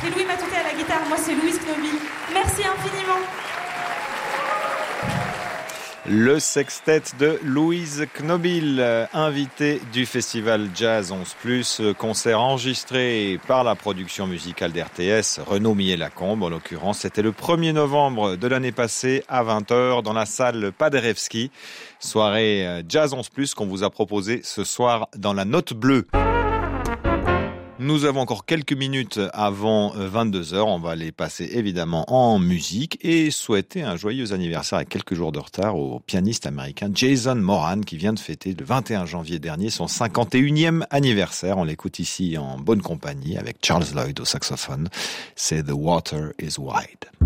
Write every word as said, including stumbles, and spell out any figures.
C'était Louis Matouté à la guitare, moi c'est Louise Knoby. Merci infiniment. Le sextet de Louise Knobil, invité du festival Jazz onze plus, concert enregistré par la production musicale d'R T S, Renaud Millet-Lacombe en l'occurrence. C'était le premier novembre de l'année passée à vingt heures dans la salle Paderewski. Soirée Jazz onze plus qu'on vous a proposé ce soir dans la Note Bleue. Nous avons encore quelques minutes avant vingt-deux heures. On va les passer évidemment en musique et souhaiter un joyeux anniversaire avec quelques jours de retard au pianiste américain Jason Moran qui vient de fêter le vingt et un janvier dernier son cinquante et unième anniversaire. On l'écoute ici en bonne compagnie avec Charles Lloyd au saxophone. C'est The Water is Wide.